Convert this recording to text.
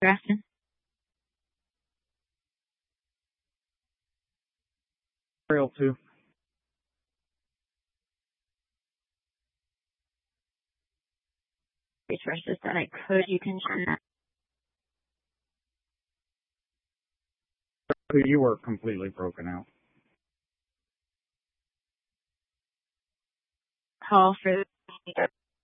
Grafton. Trail 2. Resources that I could, you can send that. You were completely broken out. Call for